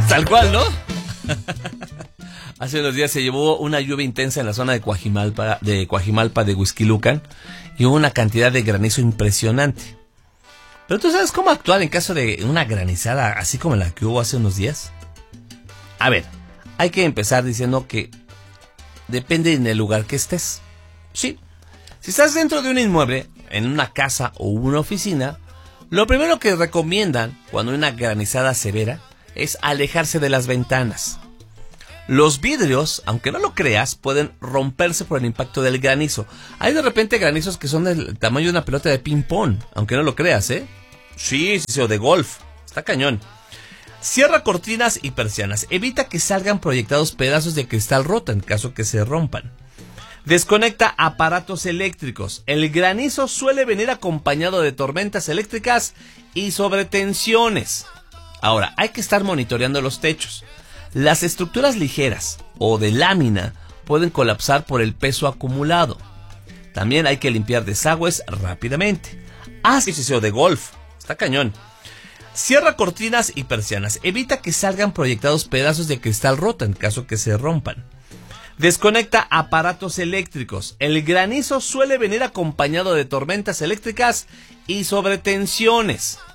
Tal cual, ¿no? Hace unos días se llevó una lluvia intensa en la zona de Coajimalpa de Huixquilucan y hubo una cantidad de granizo impresionante. Pero ¿tú sabes cómo actuar en caso de una granizada así como la que hubo hace unos días? A ver, hay que empezar diciendo que depende en el lugar que estés. Sí, si estás dentro de un inmueble, en una casa o una oficina, lo primero que recomiendan cuando hay una granizada severa es alejarse de las ventanas. Los vidrios, aunque no lo creas, pueden romperse por el impacto del granizo. Hay de repente granizos que son del tamaño de una pelota de ping-pong, aunque no lo creas, ¿eh? Sí, o de golf. Está cañón. Cierra cortinas y persianas. Evita que salgan proyectados pedazos de cristal roto en caso que se rompan. Desconecta aparatos eléctricos. El granizo suele venir acompañado de tormentas eléctricas y sobretensiones. Ahora, hay que estar monitoreando los techos. Las estructuras ligeras o de lámina pueden colapsar por el peso acumulado. También hay que limpiar desagües rápidamente. Haz ejercicio de golf. Está cañón. Cierra cortinas y persianas. Evita que salgan proyectados pedazos de cristal roto en caso que se rompan. Desconecta aparatos eléctricos. El granizo suele venir acompañado de tormentas eléctricas y sobretensiones.